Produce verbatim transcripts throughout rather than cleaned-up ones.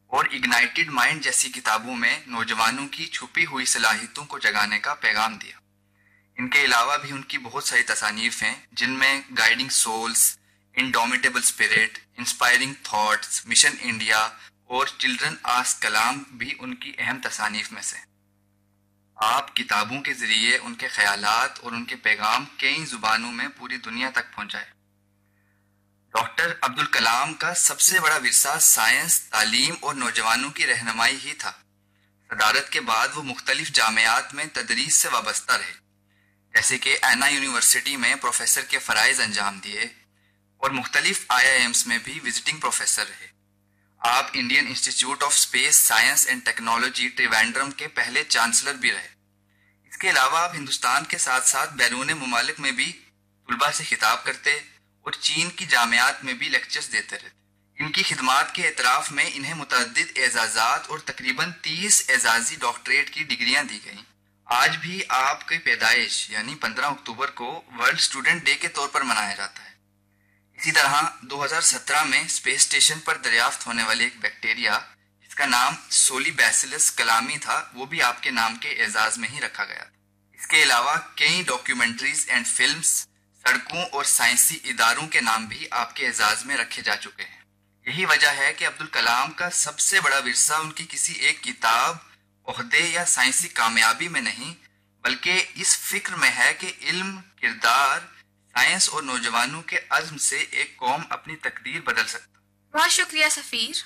اور اگنائٹڈ مائنڈ جیسی کتابوں میں نوجوانوں کی چھپی ہوئی صلاحیتوں کو جگانے کا پیغام دیا۔ ان کے علاوہ بھی ان کی بہت ساری تصانیف ہیں، جن میں guiding souls, انڈومیٹیبل spirit, inspiring thoughts, mission India اور چلڈرن آسک کلام بھی ان کی اہم تصانیف میں سے۔ آپ کتابوں کے ذریعے ان کے خیالات اور ان کے پیغام کئی زبانوں میں پوری دنیا تک پہنچائے۔ ڈاکٹر عبدالکلام کا سب سے بڑا ورثہ سائنس، تعلیم اور نوجوانوں کی رہنمائی ہی تھا۔ صدارت کے بعد وہ مختلف جامعات میں تدریس سے وابستہ رہے، جیسے کہ اینا یونیورسٹی میں پروفیسر کے فرائض انجام دیے اور مختلف آئی آئی ایمز میں بھی وزٹنگ پروفیسر رہے۔ آپ Indian institute of space science and technology ٹریوینڈرم کے پہلے چانسلر بھی رہے۔ اس کے علاوہ آپ ہندوستان کے ساتھ ساتھ بیرون ممالک میں بھی طلباء سے خطاب کرتے اور چین کی جامعات میں بھی لیکچرز دیتے رہتے۔ ان کی خدمات کے اعتراف میں انہیں متعدد اعزازات اور تقریباً تیس اعزازی ڈاکٹریٹ کی ڈگریاں دی گئیں۔ آج بھی آپ کی پیدائش یعنی پندرہ اکتوبر کو ورلڈ اسٹوڈنٹ ڈے کے طور پر منایا جاتا ہے۔ اسی طرح دو ہزار سترہ میں اسپیس اسٹیشن پر دریافت ہونے والے ایک بیکٹیریا جس کا نام سولی بیسیلس کلامی تھا، وہ بھی آپ کے نام کے اعزاز میں ہی رکھا گیا تھا۔ اس کے علاوہ کئی ڈاکیومنٹریز اینڈ فلمز، سڑکوں اور سائنسی اداروں کے نام بھی آپ کے اعزاز میں رکھے جا چکے ہیں۔ یہی وجہ ہے کہ عبدالکلام کا سب سے بڑا ورثہ ان کی کسی ایک کتاب، عہدے یا سائنسی کامیابی میں نہیں، بلکہ اس فکر میں ہے کہ علم، کردار، سائنس اور نوجوانوں کے عزم سے ایک قوم اپنی تقدیر بدل سکتا۔ بہت شکریہ سفیر۔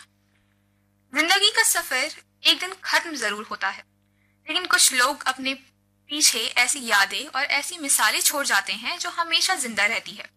زندگی کا سفر ایک دن ختم ضرور ہوتا ہے، لیکن کچھ لوگ اپنے پیچھے ایسی یادیں اور ایسی مثالیں چھوڑ جاتے ہیں جو ہمیشہ زندہ رہتی ہے۔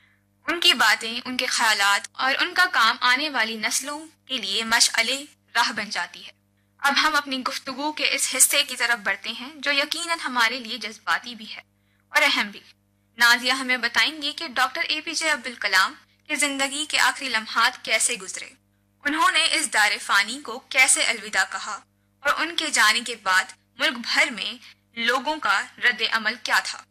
ان کی باتیں، ان کے خیالات اور ان کا کام آنے والی نسلوں کے لیے مشعل راہ بن جاتی ہے۔ اب ہم اپنی گفتگو کے اس حصے کی طرف بڑھتے ہیں جو یقیناً ہمارے لیے جذباتی بھی ہے اور اہم بھی۔ نازیہ ہمیں بتائیں گی کہ ڈاکٹر اے پی جے عبدالکلام کی زندگی کے آخری لمحات کیسے گزرے، انہوں نے اس دار فانی کو کیسے الوداع کہا، اور ان کے جانے کے بعد ملک بھر میں لوگوں کا رد عمل کیا تھا۔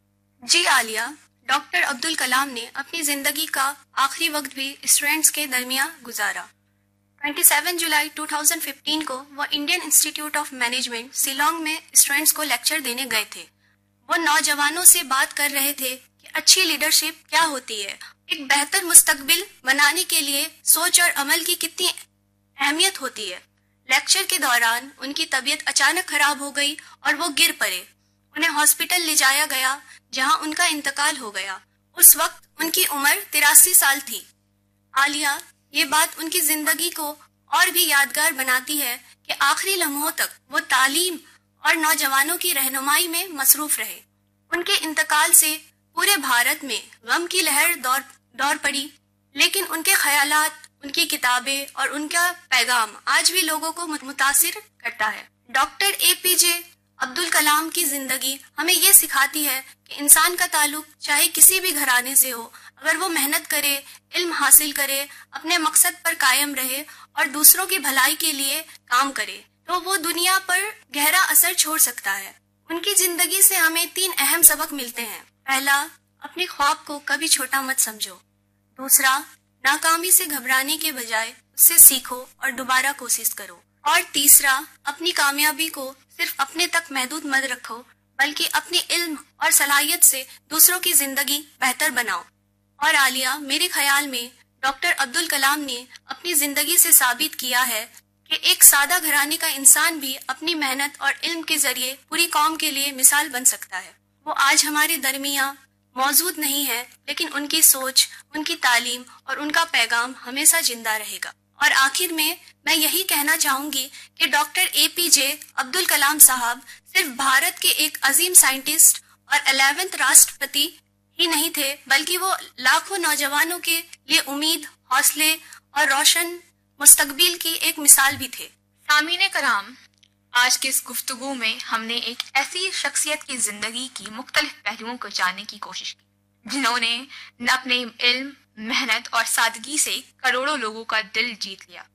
جی عالیہ، ڈاکٹر عبدالکلام نے اپنی زندگی کا آخری وقت بھی اسٹوڈنٹس کے درمیان گزارا۔ ساتائیس جولائی دو ہزار پندرہ کو وہ Indian institute of management Shillong میں اسٹوڈنٹس کو لیکچر دینے گئے تھے۔ وہ نوجوانوں سے بات کر رہے تھے کہ اچھی لیڈرشپ کیا ہوتی ہے، ایک بہتر مستقبل بنانے کے لیے سوچ اور عمل کی کتنی اہمیت ہوتی ہے۔ لیکچر کے دوران ان کی طبیعت اچانک خراب ہو گئی اور وہ گر پڑے۔ انہیں ہاسپٹل لے جایا گیا جہاں ان کا انتقال ہو گیا۔ اس وقت ان کی عمر تراسی سال تھی۔ عالیہ، یہ بات ان کی زندگی کو اور بھی یادگار بناتی ہے کہ آخری لمحوں تک وہ تعلیم اور نوجوانوں کی رہنمائی میں مصروف رہے۔ ان کے انتقال سے پورے بھارت میں غم کی لہر دور دور پڑی، لیکن ان کے خیالات، ان کی کتابیں اور ان کا پیغام آج بھی لوگوں کو متاثر کرتا ہے۔ ڈاکٹر اے پی جے عبدالکلام کی زندگی ہمیں یہ سکھاتی ہے کہ انسان کا تعلق چاہے کسی بھی گھرانے سے ہو، اگر وہ محنت کرے، علم حاصل کرے، اپنے مقصد پر قائم رہے اور دوسروں کی بھلائی کے لیے کام کرے تو وہ دنیا پر گہرا اثر چھوڑ سکتا ہے۔ ان کی زندگی سے ہمیں تین اہم سبق ملتے ہیں۔ پہلا، اپنے خواب کو کبھی چھوٹا مت سمجھو۔ دوسرا، ناکامی سے گھبرانے کے بجائے اس سے سیکھو اور دوبارہ کوشش کرو۔ اور تیسرا، اپنی کامیابی کو صرف اپنے تک محدود مت رکھو، بلکہ اپنی علم اور صلاحیت سے دوسروں کی زندگی بہتر بناؤ۔ اور عالیہ، میرے خیال میں ڈاکٹر عبدالکلام نے اپنی زندگی سے ثابت کیا ہے کہ ایک سادہ گھرانے کا انسان بھی اپنی محنت اور علم کے ذریعے پوری قوم کے لیے مثال بن سکتا ہے۔ وہ آج ہمارے درمیان موجود نہیں ہے، لیکن ان کی سوچ، ان کی تعلیم اور ان کا پیغام ہمیشہ زندہ رہے گا۔ اور آخر میں میں یہی کہنا چاہوں گی کہ ڈاکٹر اے پی جے عبدالکلام صاحب صرف بھارت کے ایک عظیم سائنٹسٹ اور الیونتھ راشٹرپتی ہی نہیں تھے، بلکہ وہ لاکھوں نوجوانوں کے لیے امید، حوصلے اور روشن مستقبل کی ایک مثال بھی تھے۔ سامعین کرام، آج کی اس گفتگو میں ہم نے ایک ایسی شخصیت کی زندگی کی مختلف پہلوؤں کو جاننے کی کوشش کی جنہوں نے اپنے علم، محنت اور سادگی سے کروڑوں لوگوں کا دل جیت لیا۔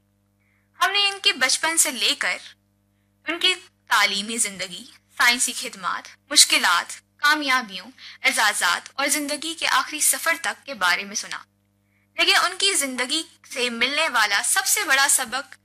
ہم نے ان کے بچپن سے لے کر ان کی تعلیمی زندگی، سائنسی خدمات، مشکلات، کامیابیوں، اعزازات اور زندگی کے آخری سفر تک کے بارے میں سنا، لیکن ان کی زندگی سے ملنے والا سب سے بڑا سبق